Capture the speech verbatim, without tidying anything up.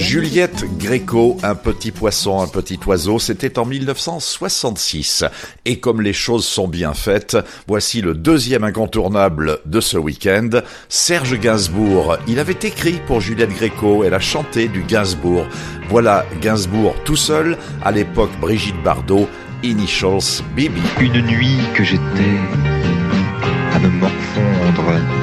Juliette Gréco, un petit poisson, un petit oiseau, c'était en mille neuf cent soixante-six. Et comme les choses sont bien faites, voici le deuxième incontournable de ce week-end, Serge Gainsbourg. Il avait écrit pour Juliette Gréco, elle a chanté du Gainsbourg. Voilà Gainsbourg tout seul, à l'époque Brigitte Bardot, Initials B B. Une nuit que j'étais à me morfondre